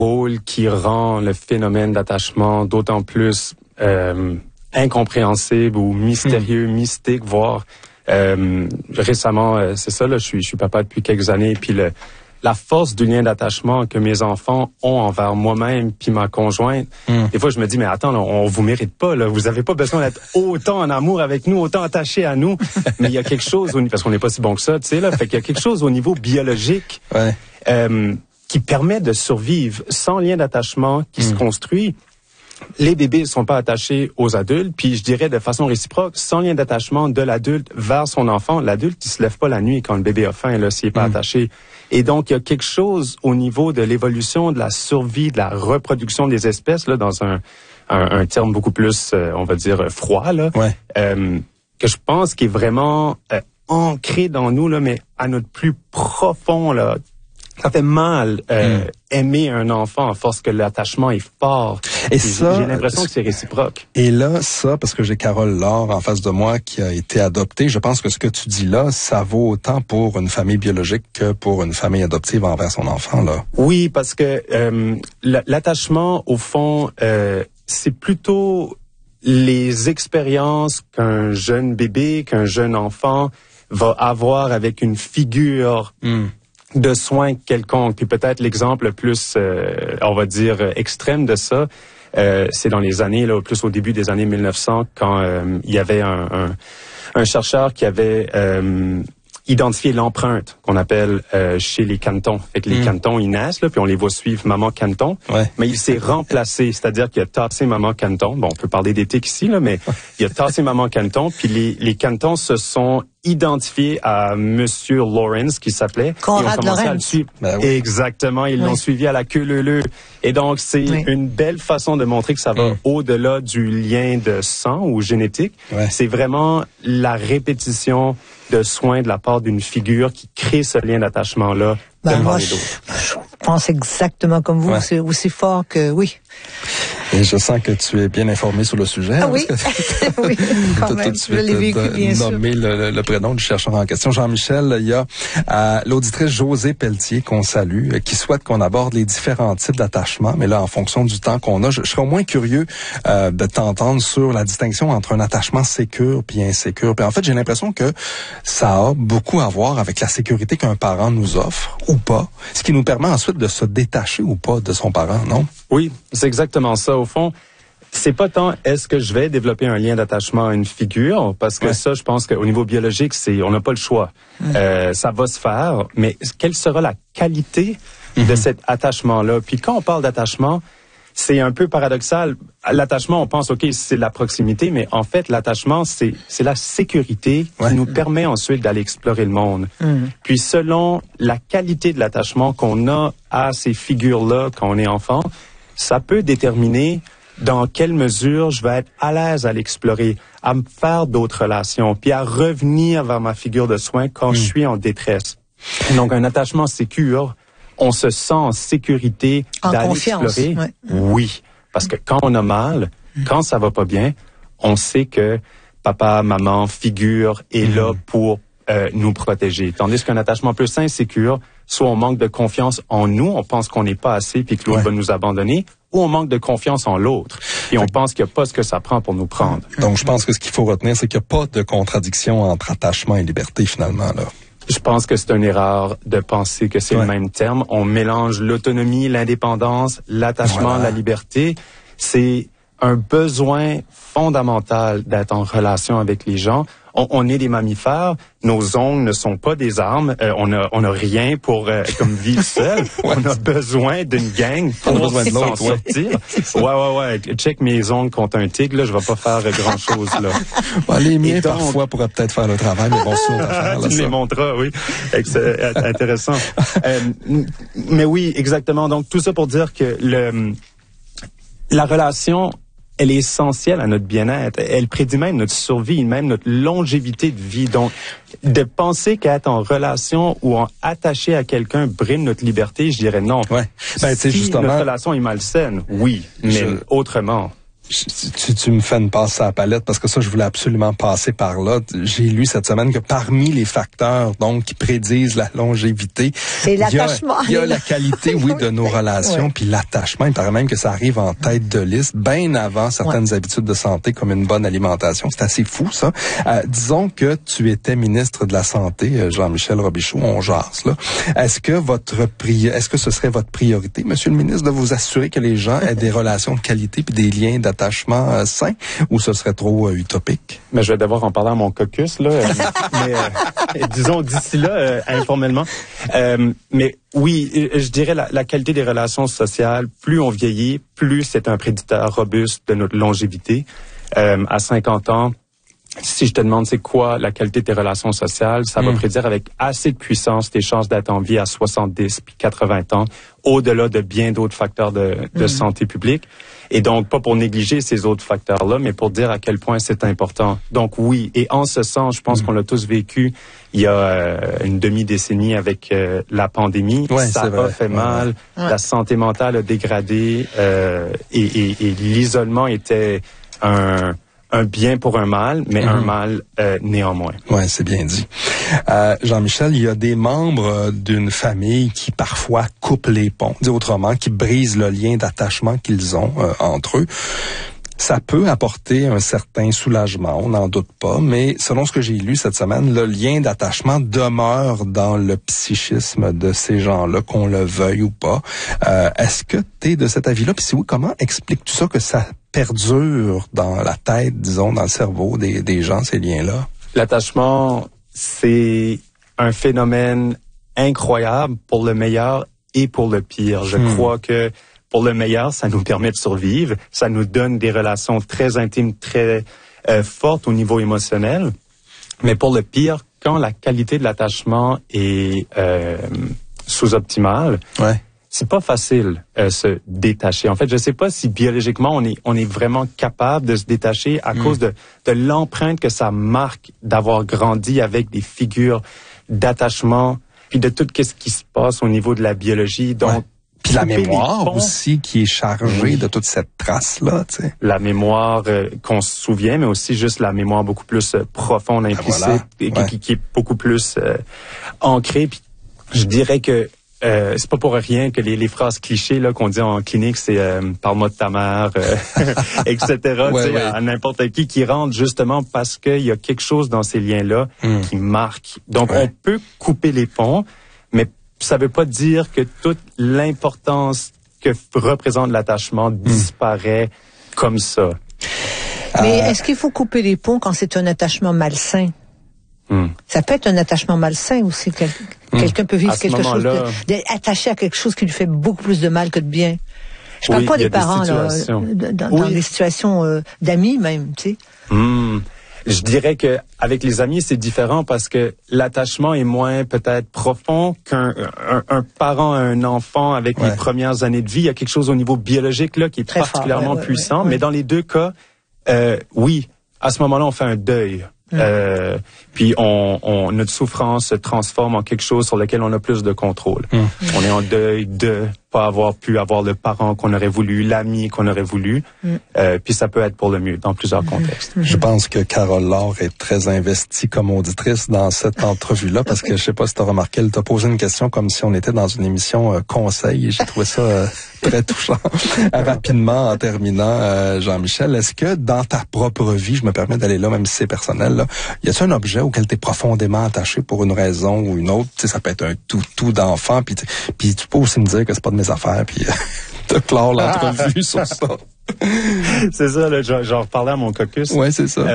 rôle qui rend le phénomène d'attachement d'autant plus incompréhensible ou mystérieux, mystique, voire récemment, c'est ça, là, je suis papa depuis quelques années, puis la force du lien d'attachement que mes enfants ont envers moi-même puis ma conjointe. Des fois, je me dis, mais attends, là, on vous mérite pas, là. Vous avez pas besoin d'être autant en amour avec nous, autant attaché à nous. Mais il y a quelque chose, parce qu'on n'est pas si bon que ça, tu sais, là. Fait qu'il y a quelque chose au niveau biologique qui permet de survivre sans lien d'attachement qui se construit. Les bébés sont pas attachés aux adultes, puis je dirais de façon réciproque, sans lien d'attachement de l'adulte vers son enfant, l'adulte, il se lève pas la nuit quand le bébé a faim, là, s'il est pas attaché. Et donc, il y a quelque chose au niveau de l'évolution, de la survie, de la reproduction des espèces, là, dans un terme beaucoup plus, on va dire, froid, là, que je pense qui est vraiment ancré dans nous, là, mais à notre plus profond, là. Ça fait mal aimer un enfant à force que l'attachement est fort. Et ça, j'ai l'impression que c'est réciproque. Et là, ça, parce que j'ai Carole Laure en face de moi qui a été adoptée, je pense que ce que tu dis là, ça vaut autant pour une famille biologique que pour une famille adoptive envers son enfant, là. Oui, parce que l'attachement, au fond, c'est plutôt les expériences qu'un jeune bébé, qu'un jeune enfant va avoir avec une figure de soins quelconque. Puis peut-être l'exemple le plus, on va dire, extrême de ça, c'est dans les années, là, plus au début des années 1900, quand il y avait un chercheur qui avait identifié l'empreinte qu'on appelle chez les canetons. Fait que les canetons, ils naissent, là, puis on les voit suivre maman caneton. Mais il s'est remplacé, c'est-à-dire qu'il a tassé maman caneton. Bon, on peut parler des tiques ici, là, mais il a tassé maman caneton, puis les canetons se sont identifiés à Monsieur Lawrence, qui s'appelait. Conrad et on commençait à le Lorenz. suivre. Exactement, ils l'ont suivi à la queue leu-leu. Et donc, c'est une belle façon de montrer que ça va au-delà du lien de sang ou génétique. C'est vraiment la répétition de soins de la part d'une figure qui crée ce lien d'attachement-là devant les autres. Je pense exactement comme vous. C'est aussi fort que oui. Et je sens que tu es bien informé sur le sujet. Ah oui, oui, quand même. Tout de suite nommé le prénom du chercheur en question. Jean-Michel, il y a l'auditrice Josée Pelletier qu'on salue, qui souhaite qu'on aborde les différents types d'attachement, mais là, en fonction du temps qu'on a, je serais au moins curieux de t'entendre sur la distinction entre un attachement sécure puis insécure. Puis en fait, j'ai l'impression que ça a beaucoup à voir avec la sécurité qu'un parent nous offre ou pas, ce qui nous permet ensuite de se détacher ou pas de son parent, non? Oui, c'est exactement ça. Au fond, c'est pas tant est-ce que je vais développer un lien d'attachement à une figure, parce que ça, je pense qu'au niveau biologique, on n'a pas le choix. Ça va se faire, mais quelle sera la qualité de cet attachement-là? Puis quand on parle d'attachement, c'est un peu paradoxal. L'attachement, on pense, OK, c'est la proximité, mais en fait, l'attachement, c'est la sécurité qui nous permet ensuite d'aller explorer le monde. Puis selon la qualité de l'attachement qu'on a à ces figures-là quand on est enfant, ça peut déterminer dans quelle mesure je vais être à l'aise à l'explorer, à me faire d'autres relations, puis à revenir vers ma figure de soin quand je suis en détresse. Donc, un attachement sécure, on se sent en sécurité d'aller explorer. Oui, parce que quand on a mal, quand ça va pas bien, on sait que papa, maman, figure est là pour nous protéger. Tandis qu'un attachement plus insécure, soit on manque de confiance en nous, on pense qu'on n'est pas assez puis que l'autre va nous abandonner, ou on manque de confiance en l'autre et on pense qu'il n'y a pas ce que ça prend pour nous prendre. Donc, je pense que ce qu'il faut retenir, c'est qu'il n'y a pas de contradiction entre attachement et liberté, finalement, là. Je pense que c'est une erreur de penser que c'est le même terme. On mélange l'autonomie, l'indépendance, l'attachement, la liberté. C'est un besoin fondamental d'être en relation avec les gens. On est des mammifères, nos ongles ne sont pas des armes, on a rien pour comme vivre seul. On a besoin d'une gang pour s'en sortir. Ouais. Check mes ongles contre un tigre, là, je vais pas faire grand chose là. Les miens parfois pourraient peut-être faire le travail, mais bon, c'est autre affaire. Tu les montreras, oui. Intéressant. Mais oui, exactement. Donc tout ça pour dire que la relation, elle est essentielle à notre bien-être. Elle prédit même notre survie, même notre longévité de vie. Donc, de penser qu'être en relation ou en attaché à quelqu'un brime notre liberté, je dirais non. Si justement, notre relation est malsaine, oui, mais autrement. Tu me fais une passe à la palette parce que ça, je voulais absolument passer par là. J'ai lu cette semaine que parmi les facteurs donc qui prédisent la longévité, c'est l'attachement. Il y a la qualité, oui, de nos relations, puis l'attachement. Il paraît même que ça arrive en tête de liste, bien avant certaines habitudes de santé comme une bonne alimentation. C'est assez fou, ça. Disons que tu étais ministre de la Santé, Jean-Michel Robichaud, on jase, là. Est-ce que ce serait votre priorité, Monsieur le ministre, de vous assurer que les gens aient des relations de qualité puis des liens d'attachement sains, ou ce serait trop utopique? Mais je vais devoir en parler à mon caucus, là. Mais disons d'ici là, informellement. Mais oui, je dirais la qualité des relations sociales, plus on vieillit, plus c'est un prédicteur robuste de notre longévité. À 50 ans, si je te demande c'est quoi la qualité de tes relations sociales, ça va prédire avec assez de puissance tes chances d'être en vie à 70 puis 80 ans, au-delà de bien d'autres facteurs de santé publique. Et donc, pas pour négliger ces autres facteurs-là, mais pour dire à quel point c'est important. Donc oui, et en ce sens, je pense qu'on l'a tous vécu il y a une demi-décennie avec la pandémie. Ouais, ça a fait mal, la santé mentale a dégradé et l'isolement était un bien pour un mal, mais un mal néanmoins. Ouais, c'est bien dit. Jean-Michel, il y a des membres d'une famille qui parfois coupent les ponts, dit autrement, qui brisent le lien d'attachement qu'ils ont entre eux. Ça peut apporter un certain soulagement, on n'en doute pas, mais selon ce que j'ai lu cette semaine, le lien d'attachement demeure dans le psychisme de ces gens-là, qu'on le veuille ou pas. Est-ce que tu es de cet avis-là? Puis si oui, comment expliques-tu ça, que ça perdure dans la tête, disons, dans le cerveau des gens, ces liens-là? L'attachement, c'est un phénomène incroyable pour le meilleur et pour le pire. Je crois que pour le meilleur, ça nous permet de survivre, ça nous donne des relations très intimes, très fortes au niveau émotionnel. Mais pour le pire, quand la qualité de l'attachement est sous-optimale, c'est pas facile se détacher. En fait, je sais pas si biologiquement on est vraiment capable de se détacher à cause de l'empreinte que ça marque d'avoir grandi avec des figures d'attachement, puis de tout ce qui se passe au niveau de la biologie. Donc puis la mémoire aussi qui est chargée de toute cette trace-là, tu sais. La mémoire qu'on se souvient, mais aussi juste la mémoire beaucoup plus profonde, implicite, qui est beaucoup plus ancrée. Puis je dirais que c'est pas pour rien que les phrases clichés là qu'on dit en clinique, c'est parle-moi de ta mère, etc. À n'importe qui rentre justement parce qu'il y a quelque chose dans ces liens-là qui marque. Donc on peut couper les ponts, mais ça veut pas dire que toute l'importance que représente l'attachement disparaît comme ça. Mais est-ce qu'il faut couper les ponts quand c'est un attachement malsain? Ça peut être un attachement malsain aussi. Quelqu'un peut vivre quelque chose, attaché à quelque chose qui lui fait beaucoup plus de mal que de bien. Je parle pas des parents là, dans des situations d'amis même, tu sais. Je dirais que avec les amis, c'est différent parce que l'attachement est moins peut-être profond qu'un parent à un enfant avec les premières années de vie. Il y a quelque chose au niveau biologique là qui est très particulièrement puissant. Mais dans les deux cas, oui, à ce moment-là, on fait un deuil. Puis notre souffrance se transforme en quelque chose sur lequel on a plus de contrôle. On est en deuil de pas avoir pu avoir le parent qu'on aurait voulu, l'ami qu'on aurait voulu. Puis ça peut être pour le mieux dans plusieurs contextes. Je pense que Carole Laure est très investie comme auditrice dans cette entrevue-là parce que je sais pas si tu as remarqué, elle t'a posé une question comme si on était dans une émission conseil et j'ai trouvé ça très touchant. Rapidement, en terminant, Jean-Michel, est-ce que dans ta propre vie, je me permets d'aller là, même si c'est personnel, là, y a-t-il un objet auquel tu es profondément attaché pour une raison ou une autre? Tu sais, ça peut être un toutou d'enfant, puis tu peux aussi me dire que c'est pas de mes affaires, puis te clore l'entrevue sur ça. C'est ça, là, j'en reparlais à mon caucus. Ouais, c'est ça.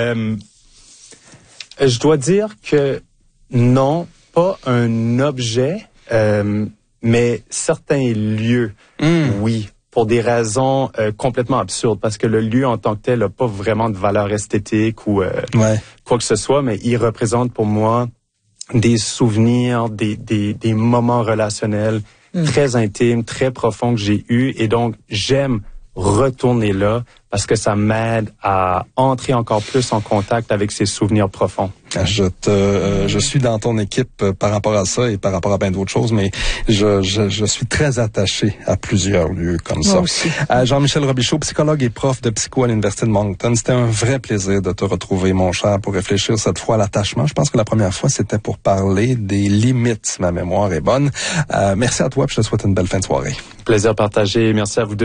Je dois dire que non, pas un objet, mais certains lieux, oui, pour des raisons complètement absurdes, parce que le lieu en tant que tel n'a pas vraiment de valeur esthétique ou quoi que ce soit, mais il représente pour moi des souvenirs, des moments relationnels très intimes, très profonds que j'ai eus, et donc j'aime retourner là parce que ça m'aide à entrer encore plus en contact avec ces souvenirs profonds. Je suis dans ton équipe par rapport à ça et par rapport à bien d'autres choses, mais je suis très attaché à plusieurs lieux comme ça. Moi aussi. Jean-Michel Robichaud, psychologue et prof de psycho à l'Université de Moncton. C'était un vrai plaisir de te retrouver, mon cher, pour réfléchir cette fois à l'attachement. Je pense que la première fois, c'était pour parler des limites, si ma mémoire est bonne. Merci à toi, puis je te souhaite une belle fin de soirée. Plaisir partagé. Merci à vous deux.